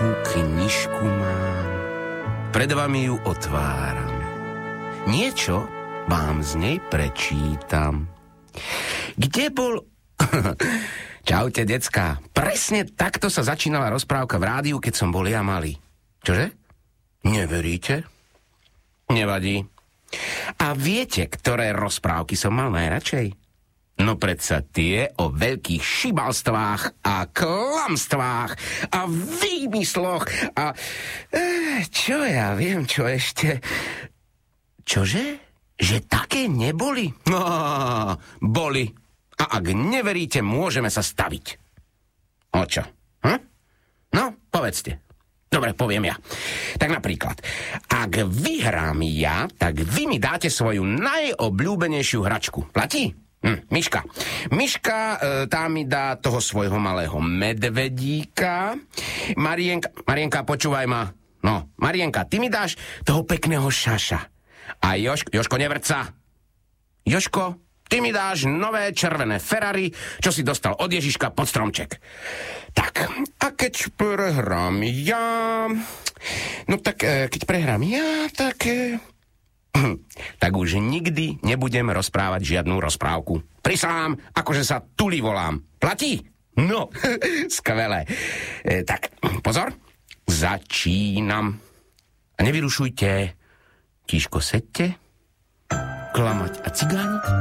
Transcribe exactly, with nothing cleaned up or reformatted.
takú knižku mám. Pred vami ju otváram. Niečo vám z nej prečítam. Kde bol... Čaute, decká. Presne takto sa začínala rozprávka v rádiu, keď som bol ja malý. Čože? Neveríte? Nevadí. A viete, ktoré rozprávky som mal najradšej? No predsa tie o veľkých šibalstvách a klamstvách a výmysloch a... Eh, čo ja viem, čo ešte... Čože? Že také neboli? No, boli. A ak neveríte, môžeme sa staviť. O čo? Hm? No, povedzte. Dobre, poviem ja. Tak napríklad, ak vyhrám ja, tak vy mi dáte svoju najobľúbenejšiu hračku. Platí? Hm, Miška. Miška, e, tá mi dá toho svojho malého medvedíka. Marienka, Marienka, počúvaj ma. No, Marienka, ty mi dáš toho pekného šaša. A Jožko, Jožko, nevrca. Jožko, ty mi dáš nové červené Ferrari, čo si dostal od Ježiška pod stromček. Tak, a keď prehrám ja... No tak, e, keď prehrám ja, tak... E, tak už nikdy nebudem rozprávať žiadnu rozprávku. Prisám, akože sa Tuli volám. Platí? No, skvelé. E, tak, pozor. Začínam. A nevyrušujte. Tíško, sedte. Klamať a cigániť